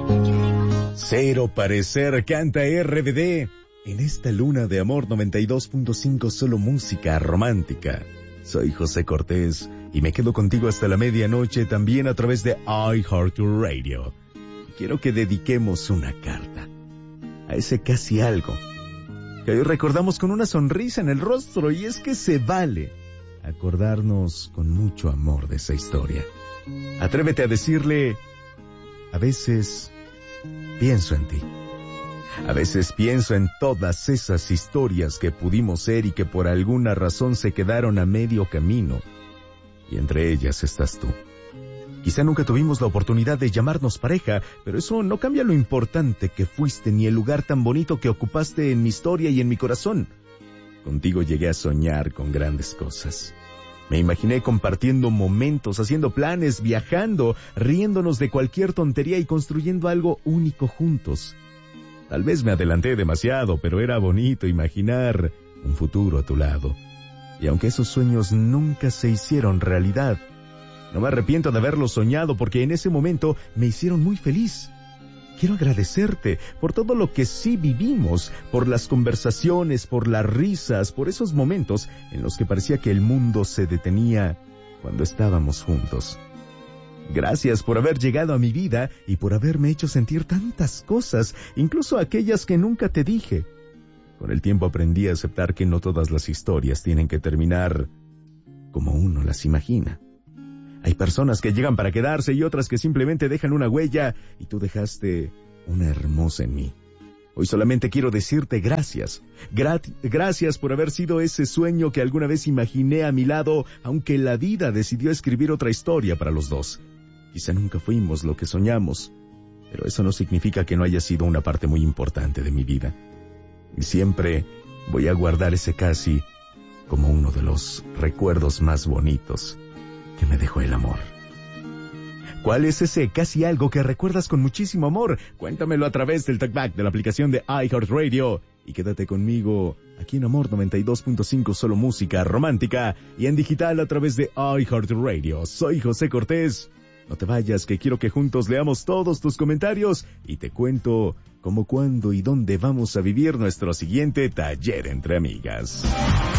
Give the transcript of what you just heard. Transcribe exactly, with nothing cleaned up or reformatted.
Cero parecer canta R B D. En esta luna de amor noventa y dos punto cinco, solo música romántica. Soy José Cortés y me quedo contigo hasta la medianoche, también a través de iHeartRadio. Quiero que dediquemos una carta a ese casi algo que hoy recordamos con una sonrisa en el rostro, y es que se vale acordarnos con mucho amor de esa historia. Atrévete a decirle: a veces pienso en ti. A veces pienso en todas esas historias que pudimos ser y que por alguna razón se quedaron a medio camino. Y entre ellas estás tú. Quizá nunca tuvimos la oportunidad de llamarnos pareja, pero eso no cambia lo importante que fuiste ni el lugar tan bonito que ocupaste en mi historia y en mi corazón. Contigo llegué a soñar con grandes cosas. Me imaginé compartiendo momentos, haciendo planes, viajando, riéndonos de cualquier tontería y construyendo algo único juntos. Tal vez me adelanté demasiado, pero era bonito imaginar un futuro a tu lado. Y aunque esos sueños nunca se hicieron realidad, no me arrepiento de haberlos soñado, porque en ese momento me hicieron muy feliz. Quiero agradecerte por todo lo que sí vivimos, por las conversaciones, por las risas, por esos momentos en los que parecía que el mundo se detenía cuando estábamos juntos. Gracias por haber llegado a mi vida y por haberme hecho sentir tantas cosas, incluso aquellas que nunca te dije. Con el tiempo aprendí a aceptar que no todas las historias tienen que terminar como uno las imagina. Hay personas que llegan para quedarse y otras que simplemente dejan una huella, y tú dejaste una hermosa en mí. Hoy solamente quiero decirte gracias. Grat- gracias por haber sido ese sueño que alguna vez imaginé a mi lado, aunque la vida decidió escribir otra historia para los dos. Quizá nunca fuimos lo que soñamos, pero eso no significa que no haya sido una parte muy importante de mi vida. Y siempre voy a guardar ese casi como uno de los recuerdos más bonitos que me dejó el amor. ¿Cuál es ese casi algo que recuerdas con muchísimo amor? Cuéntamelo a través del talkback de la aplicación de iHeartRadio. Y quédate conmigo aquí en Amor noventa y dos punto cinco, solo música romántica, y en digital a través de iHeartRadio. Soy José Cortés. No te vayas, que quiero que juntos leamos todos tus comentarios y te cuento cómo, cuándo y dónde vamos a vivir nuestro siguiente taller entre amigas.